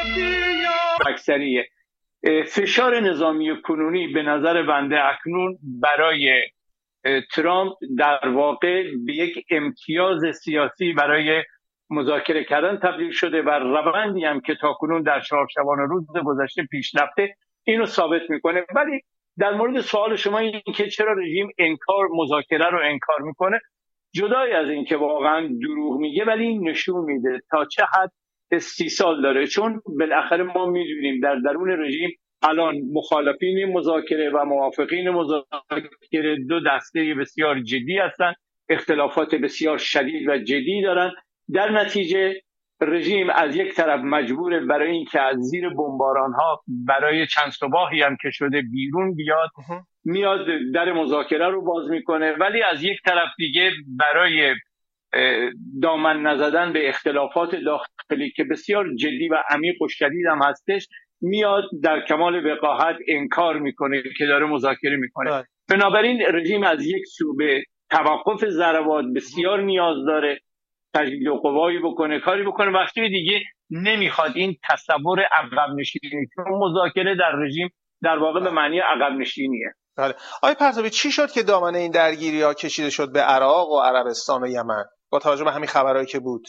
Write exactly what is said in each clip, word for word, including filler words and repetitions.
اکثریه فشار نظامی کنونی به نظر بنده اکنون برای ترامپ در واقع به یک امتیاز سیاسی برای مذاکره کردن تبدیل شده و روندی هم که تاکنون در چهارشنبه روز گذشته پیش رفته اینو ثابت میکنه. ولی در مورد سوال شما این که چرا رژیم انکار مذاکره رو انکار میکنه، جدای از این که واقعا دروغ میگه ولی این نشون میده تا چه حد استیصال داره، چون بالاخره ما میدونیم در درون رژیم الان مخالفین مذاکره و موافقین مذاکره دو دسته بسیار جدی هستند، اختلافات بسیار شدید و جدی دارن. در نتیجه رژیم از یک طرف مجبوره برای اینکه از زیر بمباران ها برای چند صباحی هم که شده بیرون بیاد، میاد در مذاکره رو باز میکنه، ولی از یک طرف دیگه برای دامن نزدن به اختلافات داخلی که بسیار جدی و عمیق و شدید هم هستش میاد در کمال وقاحت انکار میکنه که داره مذاکره میکنه. بنابراین رژیم از یک سو به توقف ضربات بسیار نیاز داره، تجدید قوایی بکنه، کاری بکنه، وقتی دیگه نمیخواد این تصور عقب نشینی، چون مذاکره در رژیم در واقع به معنی عقب نشینیه. بله. آقای پرتوی چی شد که دامنه این درگیری ها کشیده شد به عراق و عربستان و یمن با توجه به همین خبرهایی که بود؟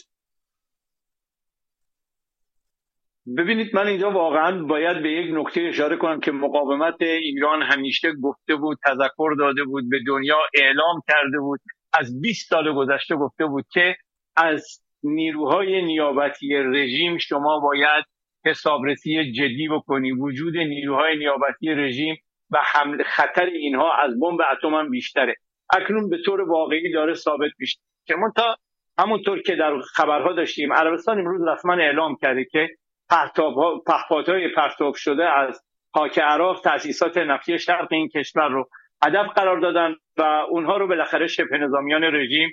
ببینید من اینجا واقعا باید به یک نکته اشاره کنم که مقاومت ایران همیشه گفته بود، تذکر داده بود، به دنیا اعلام کرده بود، از بیست سال گذشته گفته بود که از نیروهای نیابتی رژیم شما باید حسابرسی جدی بکنی. وجود نیروهای نیابتی رژیم و حمله خطر اینها از بمب اتم هم بیشتره. اکنون به طور واقعی داره ثابت میشه که منتها همونطور که در خبرها داشتیم عربستان امروز رسما اعلام کرده که پهپادهای پهپادهای پرتاب شده از خاک عراق تأسیسات نفتی شرق این کشور رو هدف قرار دادن و اونها رو بالاخره شبه نظامیان رژیم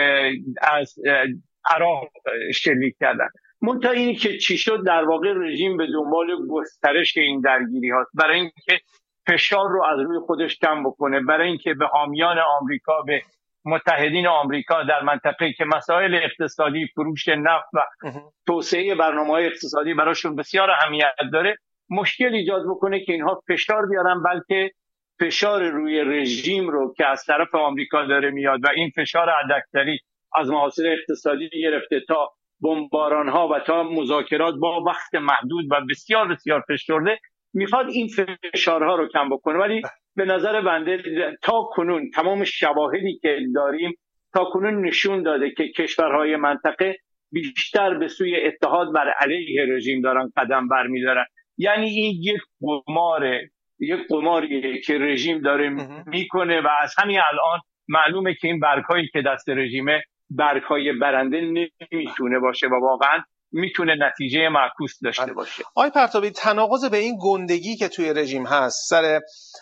از عراق شلیک کردن. منتها اینی که چی شد، در واقع رژیم به دنبال گسترش این درگیری هاست برای اینکه فشار رو از روی خودش کم بکنه، برای اینکه به حامیان آمریکا، به متحدین آمریکا در منطقه که مسائل اقتصادی، فروش نفت و توسعه برنامه‌های اقتصادی براشون بسیار اهمیت داره، مشکل ایجاد بکنه که اینها فشار بیارن، بلکه فشار روی رژیم رو که از طرف آمریکا داره میاد و این فشار حداکثری از محاصره اقتصادی گرفته تا بمباران‌ها و تا مذاکرات با وقت محدود و بسیار بسیار فشرده میخواد این فشارها رو کم بکنه. ولی به نظر بنده تا کنون تمام شواهدی که داریم تا کنون نشون داده که کشورهای منطقه بیشتر به سوی اتحاد بر علیه رژیم دارن قدم برمیدارن. یعنی این یک قماره، یک قماریه که رژیم داره میکنه و از همین الان معلومه که این برگ‌هایی که دست رژیمه برگ‌های برنده نمیتونه باشه و واقعا میتونه نتیجه معکوس داشته باشه. آقای پرتابی تناقض به این گندگی که توی رژیم هست سر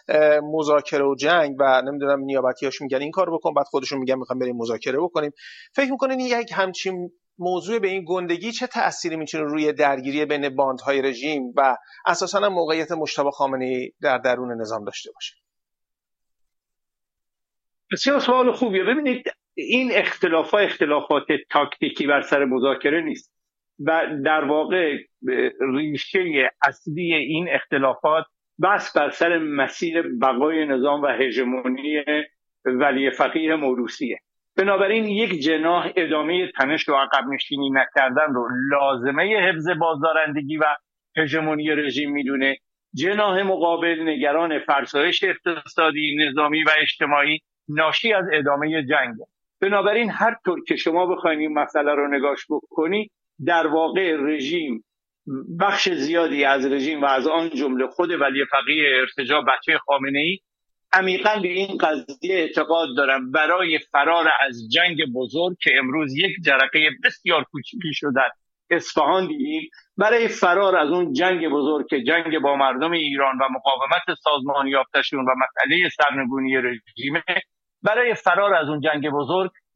مذاکره و جنگ و نمیدونم نیابتیاش میگن این کارو بکن بعد خودشون میگن میخوام بریم مذاکره بکنیم، فکر میکنین یک همچین موضوع به این گندگی چه تأثیری میتونه روی درگیری بین باندهای رژیم و اساساً هم موقعیت مجتبی خامنه‌ای در درون نظام داشته باشه؟ بسیار سوال خوبیه. ببینید این اختلافات اختلافات تاکتیکی بر سر مذاکره نیست و در واقع ریشه اصلی این اختلافات بس بر سر مسیر بقای نظام و هژمونی ولی فقیه موروثیه. بنابراین یک جناح ادامه تنش و عقب نشینی نکردن رو لازمه حفظ بازدارندگی و هژمونی رژیم میدونه، جناح مقابل نگران فرسایش اقتصادی، نظامی و اجتماعی ناشی از ادامه جنگ. بنابراین هر طور که شما بخواید این مسئله رو نگاش بکنی، در واقع رژیم، بخش زیادی از رژیم و از آن جمله خود ولی فقیه ارتجاع بچه خامنه‌ای عمیقاً به این قضیه اعتقاد دارن برای فرار از جنگ بزرگ که امروز یک جرقه بسیار کوچیکی شده اصفهان دیدیم، برای فرار از اون جنگ بزرگ که جنگ با مردم ایران و مقاومت سازمان یافتشون و مسئله سرنگونی رژیم، برای فرار از اون جنگ بزرگ